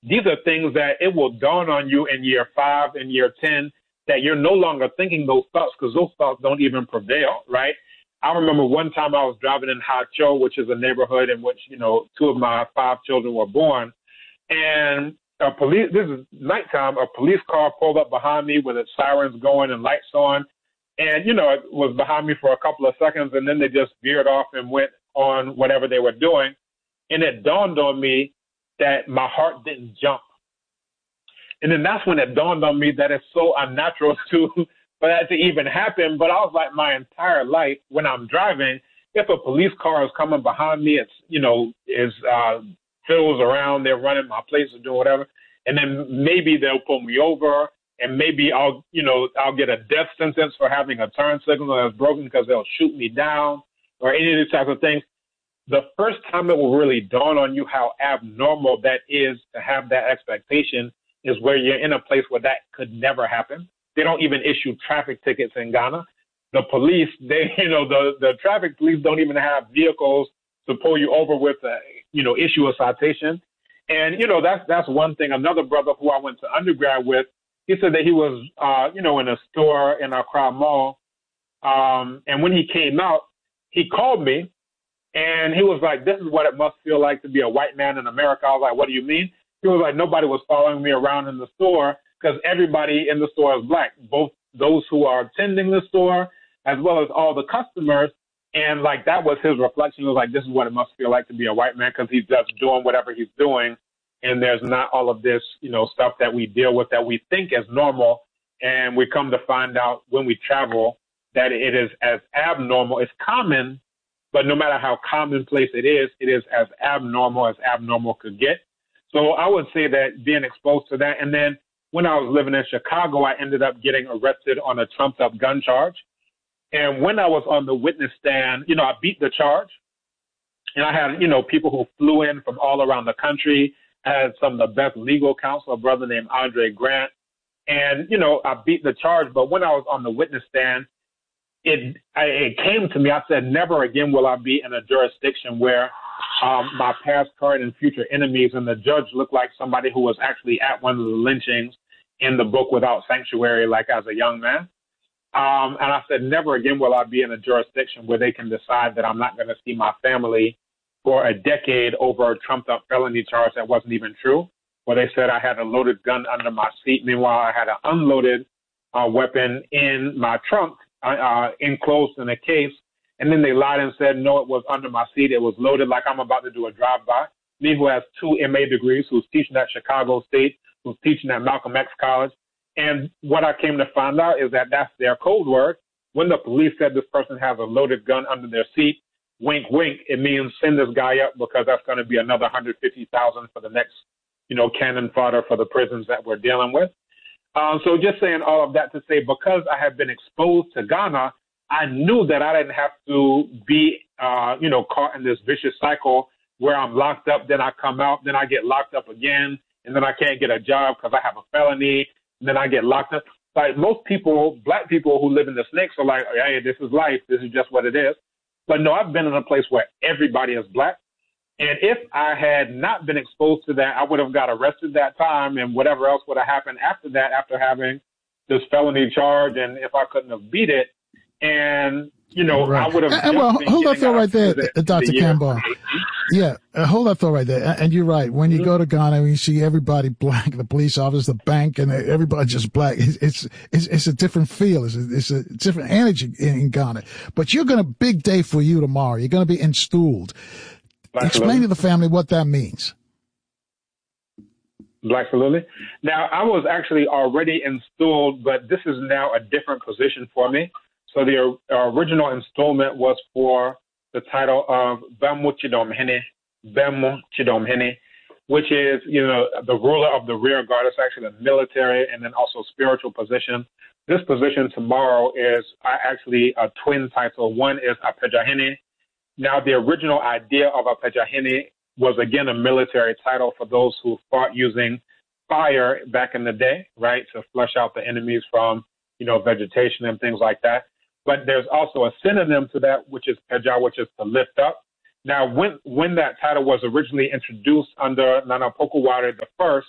these are things that it will dawn on you in year 5 and year 10 that you're no longer thinking those thoughts because those thoughts don't even prevail, right? I remember one time I was driving in Hacho, which is a neighborhood in which, 2 of my 5 children were born. And this is nighttime, a police car pulled up behind me with its sirens going and lights on. And, it was behind me for a couple of seconds, and then they just veered off and went on whatever they were doing. And it dawned on me that my heart didn't jump. And then that's when it dawned on me that it's so unnatural for that to even happen. But I was like, my entire life, when I'm driving, if a police car is coming behind me, it's, fills around, they're running my place or doing whatever. And then maybe they'll pull me over, and maybe I'll get a death sentence for having a turn signal that's broken because they'll shoot me down or any of these types of things. The first time it will really dawn on you how abnormal that is to have that expectation is where you're in a place where that could never happen. They don't even issue traffic tickets in Ghana. The police, the traffic police don't even have vehicles to pull you over with, issue a citation. And, that's one thing. Another brother who I went to undergrad with, he said that he was, in a store in Accra Mall. And when he came out, he called me and he was like, this is what it must feel like to be a white man in America. I was like, what do you mean? He was like, nobody was following me around in the store because everybody in the store is black, both those who are attending the store as well as all the customers. And like that was his reflection. He was like, this is what it must feel like to be a white man because he's just doing whatever he's doing. And there's not all of this, stuff that we deal with that we think is normal. And we come to find out when we travel that it is as abnormal. It's common, but no matter how commonplace it is as abnormal could get. So I would say that being exposed to that. And then when I was living in Chicago, I ended up getting arrested on a trumped up gun charge. And when I was on the witness stand, I beat the charge. And I had, people who flew in from all around the country. I had some of the best legal counsel, a brother named Andre Grant. And, I beat the charge. But when I was on the witness stand, it came to me. I said, never again will I be in a jurisdiction where my past, current, and future enemies and the judge looked like somebody who was actually at one of the lynchings in the book Without Sanctuary, like as a young man. And I said, never again will I be in a jurisdiction where they can decide that I'm not going to see my family for a decade over a trumped-up felony charge that wasn't even true, where they said I had a loaded gun under my seat. Meanwhile, I had an unloaded weapon in my trunk, enclosed in a case. And then they lied and said, no, it was under my seat. It was loaded like I'm about to do a drive-by. Me, who has 2 MA degrees, who's teaching at Chicago State, who's teaching at Malcolm X College. And what I came to find out is that that's their code word. When the police said this person has a loaded gun under their seat, wink, wink, it means send this guy up because that's going to be another $150,000 for the next, cannon fodder for the prisons that we're dealing with. So just saying all of that to say, because I have been exposed to Ghana, I knew that I didn't have to be, caught in this vicious cycle where I'm locked up, then I come out, then I get locked up again, and then I can't get a job because I have a felony, and then I get locked up. Like most people, black people who live in the snakes are like, hey, this is life. This is just what it is. But no, I've been in a place where everybody is black. And if I had not been exposed to that, I would have got arrested that time and whatever else would have happened after that, after having this felony charge. And if I couldn't have beat it, and, right. I would have. And well, hold that thought right there, Dr. Campbell. Yeah, hold that thought right there. And you're right. When you go to Ghana, when you see everybody black, the police officers, the bank, and everybody just black, it's a different feel. It's a different energy in Ghana. But big day for you tomorrow. You're going to be installed. Explain to the family what that means. Absolutely. Now, I was actually already installed, but this is now a different position for me. So the original installment was for the title of Bemu Chidomhene, which is, the ruler of the rear guard. It's actually a military and then also spiritual position. This position tomorrow is actually a twin title. One is Apejahene. Now, the original idea of Apejahene was, again, a military title for those who fought using fire back in the day, right, to flush out the enemies from, vegetation and things like that. But there's also a synonym to that, which is Peja, which is to lift up. Now, when that title was originally introduced under Nana Pokoware the first,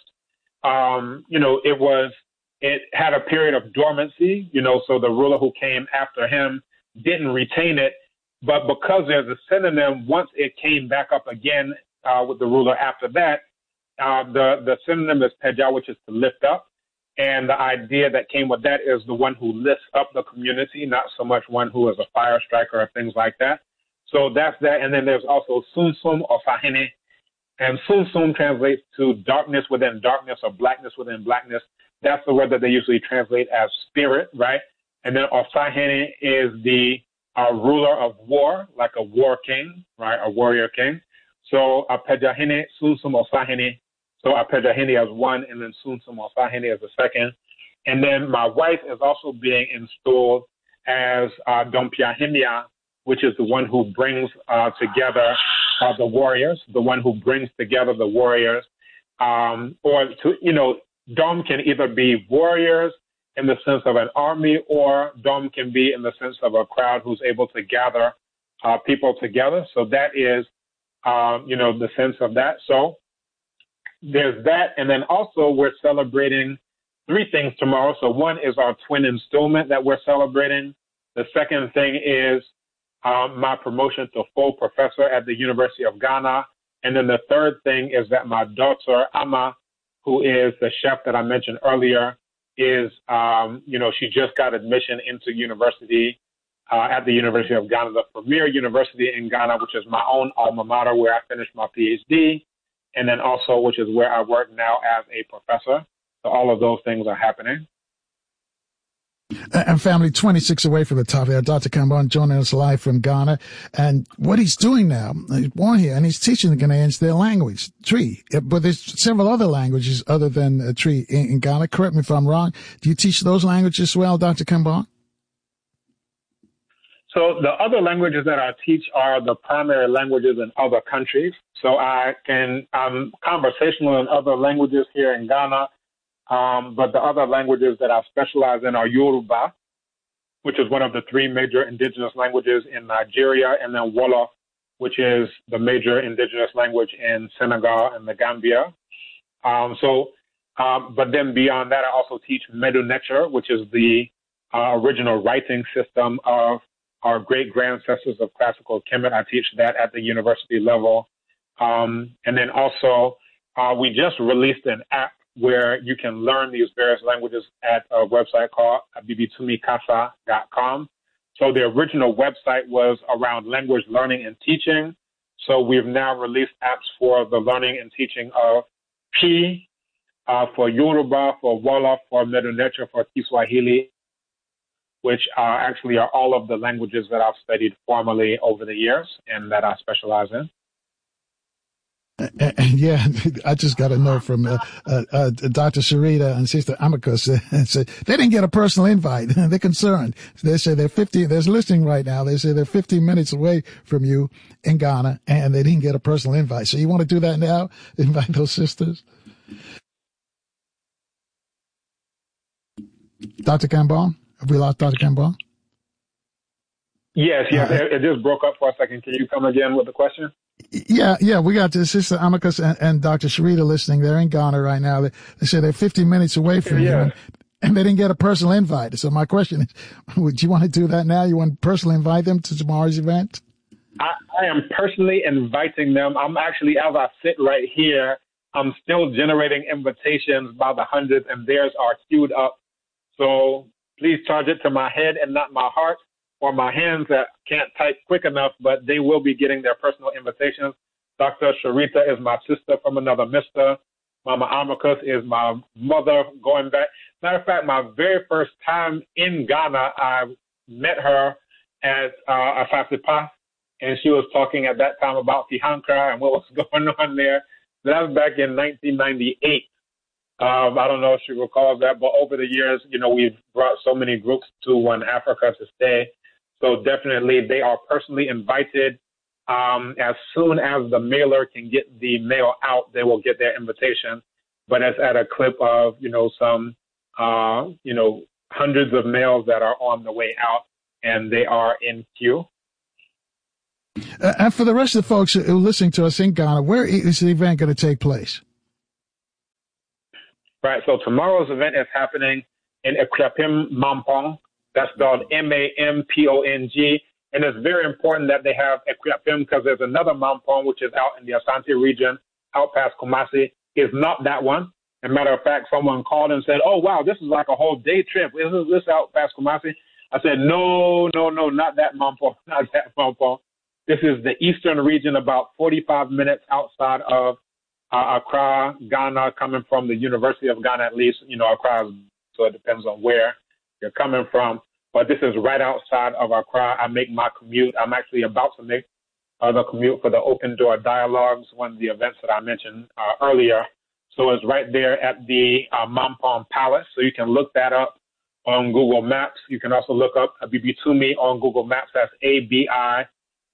it had a period of dormancy, so the ruler who came after him didn't retain it. But because there's a synonym, once it came back up again with the ruler after that, the synonym is Peja, which is to lift up. And the idea that came with that is the one who lifts up the community, not so much one who is a fire striker or things like that. So that's that. And then there's also Sunsum or Fahene. And Sunsum translates to darkness within darkness or blackness within blackness. That's the word that they usually translate as spirit, right? And then Ofahene is the ruler of war, like a war king, right? A warrior king. So Apejahene, Sunsum Ofahene. So Apejahene as one, and then Sunsum Ofahene as the second. And then my wife is also being installed as Dompiahenia, which is the one who brings together the warriors, the one who brings together the warriors, Dom can either be warriors in the sense of an army, or Dom can be in the sense of a crowd who's able to gather people together. So that is, the sense of that. So there's that. And then also we're celebrating 3 things tomorrow. So one is our twin installment that we're celebrating. The second thing is my promotion to full professor at the University of Ghana. And then the third thing is that my daughter, Ama, who is the chef that I mentioned earlier, is, she just got admission into university at the University of Ghana, the premier university in Ghana, which is my own alma mater where I finished my PhD, and then also which is where I work now as a professor. So all of those things are happening. And family, 26 away from the top there, Dr. Kambon joining us live from Ghana. And what he's doing now, he's born here, and he's teaching the Ghanaians their language, Twi. But there's several other languages other than Twi in Ghana. Correct me if I'm wrong. Do you teach those languages as well, Dr. Kambon? So the other languages that I teach are the primary languages in other countries. So I'm conversational in other languages here in Ghana. But the other languages that I specialize in are Yoruba, which is one of the 3 major indigenous languages in Nigeria, and then Wolof, which is the major indigenous language in Senegal and the Gambia. But then beyond that, I also teach Medu Necher, which is the original writing system of our great-grandsters of classical Kemet. I teach that at the university level. And then also, we just released an app where you can learn these various languages at a website called abibitumikasa.com. So the original website was around language learning and teaching. So we've now released apps for the learning and teaching of P, for Yoruba, for Wolof, for Medu Necher, for Kiswahili, which actually are all of the languages that I've studied formally over the years and that I specialize in. And yeah, I just got a note from Dr. Sharita and Sister Amicus. Said they didn't get a personal invite. They're concerned. They say they're listening right now. They say they're 15 minutes away from you in Ghana, and they didn't get a personal invite. So you want to do that now? Invite those sisters? Dr. Kambon? Have we lost Dr. Kambon? Yes. It just broke up for a second. Can you come again with the question? Yeah. We got Sister Amicus and Dr. Sharita listening. They're in Ghana right now. They say they're 50 minutes away from you, and they didn't get a personal invite. So my question is, would you want to do that now? You want to personally invite them to tomorrow's event? I am personally inviting them. I'm actually, as I sit right here, I'm still generating invitations by the hundreds, and theirs are queued up. So please charge it to my head and not my heart, or my hands that can't type quick enough, but they will be getting their personal invitations. Dr. Sharita is my sister from another mister. Mama Amicus is my mother going back. Matter of fact, my very first time in Ghana, I met her at Afasipa, and she was talking at that time about Tihankra and what was going on there. That was back in 1998. I don't know if she recalls that, but over the years, we've brought so many groups to One Africa to stay. So definitely they are personally invited. As soon as the mailer can get the mail out, they will get their invitation. But it's at a clip of, some, hundreds of mails that are on the way out, and they are in queue. And for the rest of the folks who are listening to us in Ghana, where is the event going to take place? Right. So tomorrow's event is happening in Akuapem Mampong. That's spelled Mampong. And it's very important that they have Akuapem because there's another Mampong, which is out in the Asante region, out past Kumasi. Is not that one. As a matter of fact, someone called and said, oh, wow, this is like a whole day trip. Isn't this out past Kumasi? I said, no, not that Mampong, not that Mampong. This is the eastern region, about 45 minutes outside of Accra, Ghana, coming from the University of Ghana, at least. You know, Accra, so it depends on where you're coming from. But this is right outside of Accra. I make my commute. I'm actually about to make the commute for the Open Door Dialogues, one of the events that I mentioned earlier. So it's right there at the Mampong Palace. So you can look that up on Google Maps. You can also look up Abibitumi on Google Maps. That's Abibitumi.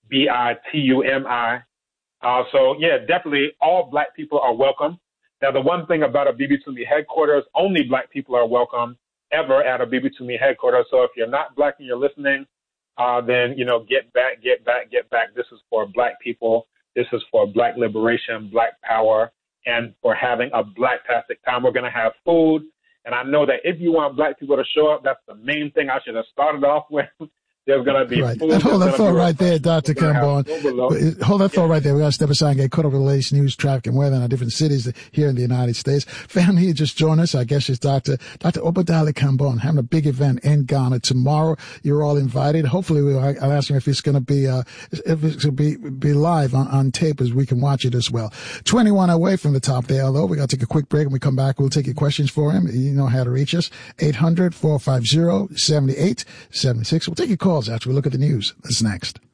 So, yeah, definitely all Black people are welcome. Now, the one thing about Abibitumi headquarters, only Black people are welcome ever at Abibitumi headquarters. So if you're not Black and you're listening, then, you know, get back. This is for Black people. This is for Black liberation, Black power, and for having a Blacktastic time. We're going to have food. And I know that if you want Black people to show up, that's the main thing I should have started off with. There's going to be food. And hold that thought right there, Dr. Kambon. Hold that thought right there. We're going to step aside and get caught up with the latest news, traffic, and weather in our different cities here in the United States. Family, you just joined us. Our guest is Dr. Obadale Kambon, having a big event in Ghana tomorrow. You're all invited. Hopefully, I'll ask him if it's going to be, be live on tape as we can watch it as well. 21 away from the top there, although we got to take a quick break. When we come back, we'll take your questions for him. You know how to reach us. 800-450-7876. We'll take your calls after we look at the news. That's next.